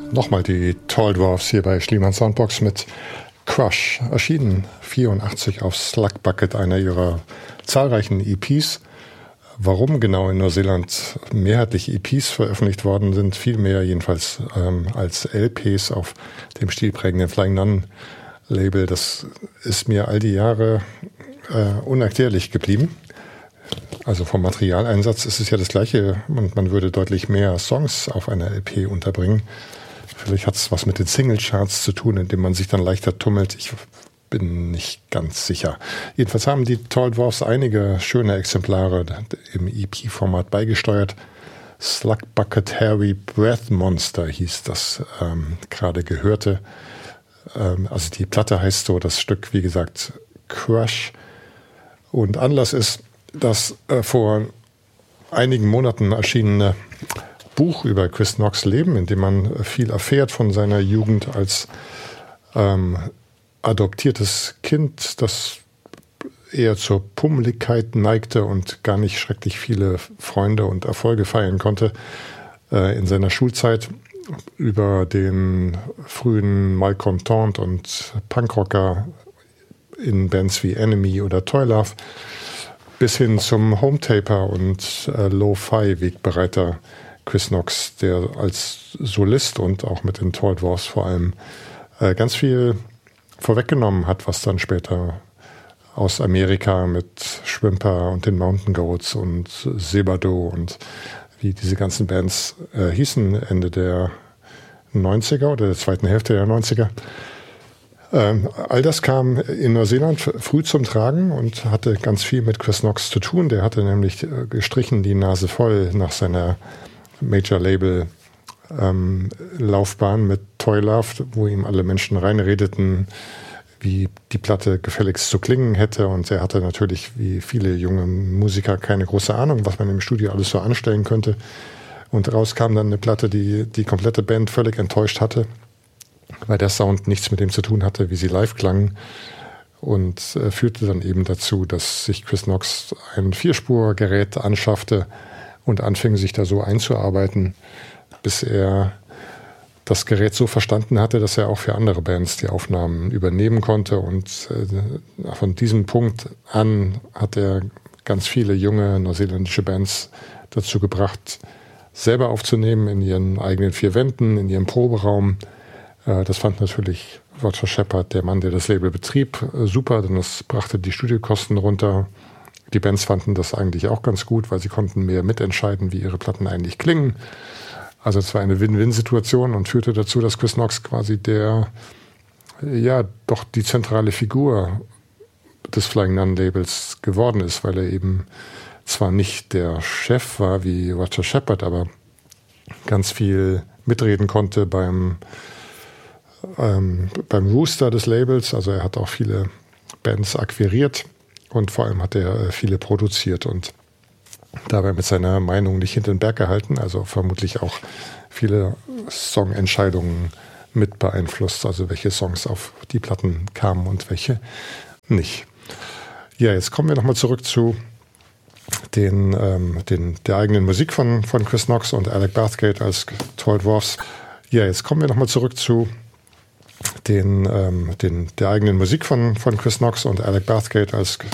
Nochmal die Tall Dwarfs hier bei Schliemann Soundbox mit Crush, erschienen 1984 auf Slug Bucket, einer ihrer zahlreichen EPs. Warum genau in Neuseeland mehrheitlich EPs veröffentlicht worden sind, viel mehr jedenfalls als LPs auf dem stilprägenden Flying Nun Label, das ist mir all die Jahre unerklärlich geblieben. Also vom Materialeinsatz ist es ja das Gleiche und man würde deutlich mehr Songs auf einer LP unterbringen. Vielleicht hat es was mit den Singlecharts zu tun, indem man sich dann leichter tummelt. Ich bin nicht ganz sicher. Jedenfalls haben die Tall Dwarfs einige schöne Exemplare im EP-Format beigesteuert. Slug Bucket Hairy Breath Monster hieß das gerade gehörte. Also die Platte heißt so, das Stück, wie gesagt, Crush. Und Anlass ist das vor einigen Monaten erschienene Buch über Chris Knox Leben, in dem man viel erfährt von seiner Jugend als adoptiertes Kind, das eher zur Pummeligkeit neigte und gar nicht schrecklich viele Freunde und Erfolge feiern konnte in seiner Schulzeit, über den frühen Malcolm Taunt und Punkrocker in Bands wie Enemy oder Toy Love bis hin zum Hometaper und Lo-Fi-Wegbereiter Chris Knox, der als Solist und auch mit den Tall Dwarfs vor allem ganz viel vorweggenommen hat, was dann später aus Amerika mit Schwimper und den Mountain Goats und Sebado und wie diese ganzen Bands hießen, Ende der 90er oder der zweiten Hälfte der 90er. All das kam in Neuseeland früh zum Tragen und hatte ganz viel mit Chris Knox zu tun. Der hatte nämlich gestrichen die Nase voll nach seiner Major-Label Laufbahn mit Toy Love, wo ihm alle Menschen reinredeten, wie die Platte gefälligst zu klingen hätte. Und er hatte natürlich, wie viele junge Musiker, keine große Ahnung, was man im Studio alles so anstellen könnte. Und daraus kam dann eine Platte, die die komplette Band völlig enttäuscht hatte, weil der Sound nichts mit dem zu tun hatte, wie sie live klangen. Und führte dann eben dazu, dass sich Chris Knox ein Vierspurgerät anschaffte und anfing, sich da so einzuarbeiten, bis er das Gerät so verstanden hatte, dass er auch für andere Bands die Aufnahmen übernehmen konnte. Und von diesem Punkt an hat er ganz viele junge neuseeländische Bands dazu gebracht, selber aufzunehmen in ihren eigenen vier Wänden, in ihrem Proberaum. Das fand natürlich Roger Shepard, der Mann, der das Label betrieb, super, denn das brachte die Studiokosten runter. Die Bands fanden das eigentlich auch ganz gut, weil sie konnten mehr mitentscheiden, wie ihre Platten eigentlich klingen. Also es war eine Win-Win-Situation und führte dazu, dass Chris Knox quasi doch die zentrale Figur des Flying Nun Labels geworden ist, weil er eben zwar nicht der Chef war wie Roger Shepard, aber ganz viel mitreden konnte beim Rooster des Labels. Also er hat auch viele Bands akquiriert und vor allem hat er viele produziert und dabei mit seiner Meinung nicht hinter den Berg gehalten, also vermutlich auch viele Songentscheidungen mit beeinflusst, also welche Songs auf die Platten kamen und welche nicht. Ja, jetzt kommen wir nochmal zurück zu der eigenen Musik von Chris Knox und Alec Bathgate als Tall Dwarfs. Ja, jetzt kommen wir nochmal zurück zu der eigenen Musik von Chris Knox und Alec Bathgate als